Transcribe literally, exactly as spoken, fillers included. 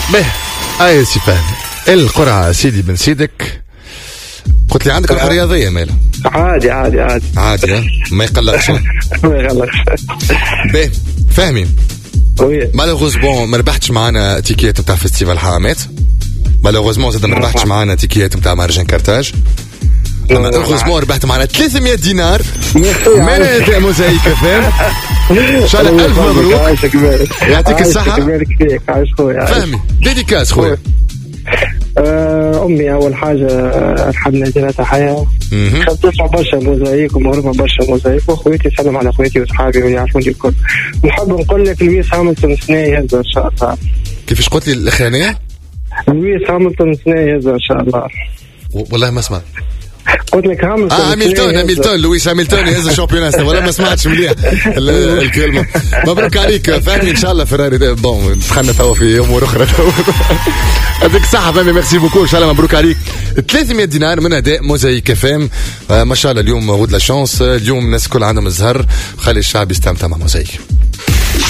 به اي سي فهمي القرعه سيدي بن سيدك. قلت لي عندك روح رياضيه مالا؟ عادي عادي عادي عادي ما يقلقش. ما يقلقش. به فهمي مالوغوزمون ما ربحتش معنا تيكيت نتاع فيستيفال حرامات. مالوغوزمون زاد ما ربحتش معنا تيكيت نتاع مهرجان كرتاج. اما مالوغوزمون ربحت معنا ثلاثمية دينار من هذا موزايك فهم. ان شاء الله الف مبروك يعطيك الصحه. فهمي ديديكاس خويا. أمي أول حاجة الحمد لله حياة. خدت تسمع برشا موزايك ومغربة برشا موزايك وأخواتي سلم على أخواتي وأصحابي واللي يعرفوني الكل. نحب نقول لك لويس هاملتون سنة يهزر إن شاء الله. كيفاش قلت لي الأخرانية؟ لويس هاملتون سنة يهزر إن شاء الله. والله ما سمعت. قلت لك هاملتون. آه هاملتون هاملتون لويس هاملتون يهز الشامبيونات ولا ما سمعتش مليح الكلمة. مبروك عليك فهمي إن شاء الله فيراري بون دخلنا توا في أمور أخرى. هذيك صح فهمي ميرسي بوكو إن شاء الله مبروك عليك. ثلاثمية دينار من أداء موزايك فهم. آه ما شاء الله اليوم غود لا شانس. اليوم الناس كل عندهم الزهر. خلي الشعب يستمتع مع موزايك.